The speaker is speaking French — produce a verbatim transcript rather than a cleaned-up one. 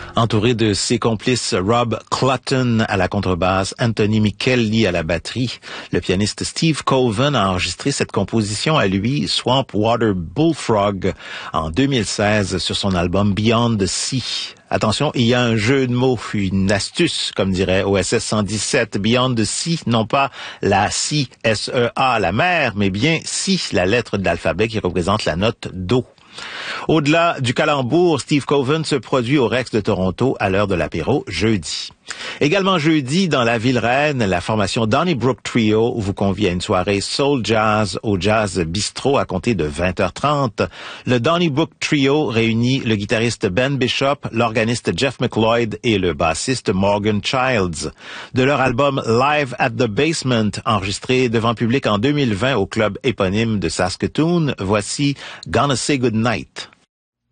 Entouré de ses complices Rob Clutton à la contrebasse, Anthony Michelli à la batterie, le pianiste Steve Coven a enregistré cette composition à lui, Swamp Water Bullfrog, en deux mille seize sur son album Beyond the Sea. Attention, il y a un jeu de mots, une astuce, comme dirait O S S cent dix-sept. Beyond the Sea, non pas la C, S E A, la mer, mais bien Sea, la lettre de l'alphabet qui représente la note Do. Au-delà du calembour, Steve Coven se produit au Rex de Toronto à l'heure de l'apéro jeudi. Également jeudi, dans la ville reine, la formation Donnybrook Trio vous convie à une soirée soul jazz au Jazz Bistro à compter de vingt heures trente. Le Donnybrook Trio réunit le guitariste Ben Bishop, l'organiste Jeff McLeod et le bassiste Morgan Childs. De leur album Live at the Basement, enregistré devant public en deux mille vingt au club éponyme de Saskatoon, voici Gonna Say Goodnight.